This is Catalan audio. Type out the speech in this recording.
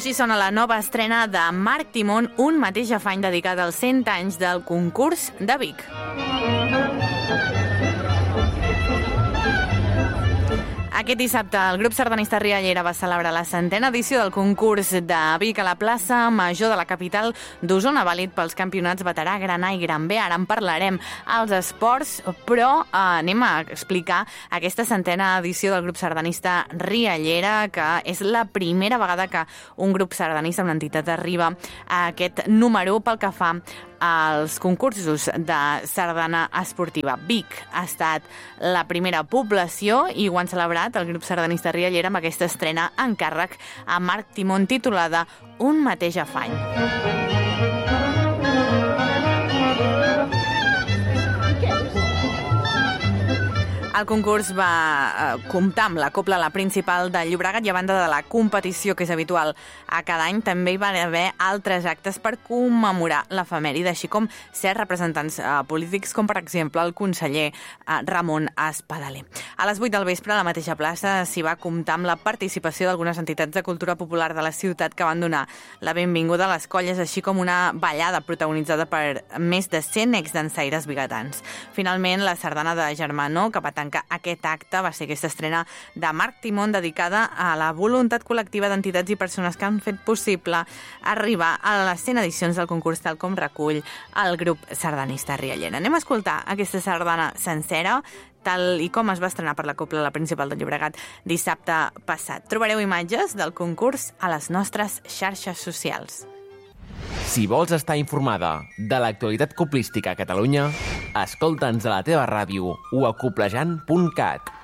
Així sona la nova estrena de Marc Timón, un mateix afany dedicat als 100 anys del concurs de Vic. Aquest dissabte el grup sardanista Riallera va celebrar la 100a edició del concurs de Vic a la plaça Major de la capital d'Osona, vàlid pels campionats veterà, Gran A i Gran B. Ara en parlarem als esports, però anem a explicar aquesta 100a edició del grup sardanista Riallera, que és la primera vegada que un grup sardanista, una entitat, arriba a aquest número pel que fa als concursos de sardana esportiva. Vic ha estat la primera població i ho han celebrat el grup sardanista Riallera amb aquesta estrena en càrrec a Marc Timón titulada Un mateix afany. El concurs va comptar amb la cobla la principal de Llobregat i a banda de la competició que és habitual a cada any també hi va haver altres actes per commemorar l'efemèride, així com certs representants polítics com per exemple el conseller Ramon Espadaler. A les 8 del vespre a la mateixa plaça s'hi va comptar amb la participació d'algunes entitats de cultura popular de la ciutat que van donar la benvinguda a les colles, així com una ballada protagonitzada per més de 100 exdansaires bigatans. Finalment, la sardana de Germanó, que va tancar aquest acte, va ser aquesta estrena de Marc Timón dedicada a la voluntat col·lectiva d'entitats i persones que han fet possible arribar a les 100 edicions del concurs, tal com recull el grup sardanista Riallera. Anem a escoltar aquesta sardana sencera, tal i com es va estrenar per la cobla la principal de Llobregat dissabte passat. Trobareu imatges del concurs a les nostres xarxes socials. Si vols estar informada de l'actualitat coplística a Catalunya, escolta'ns a la teva ràdio o a coplejant.cat.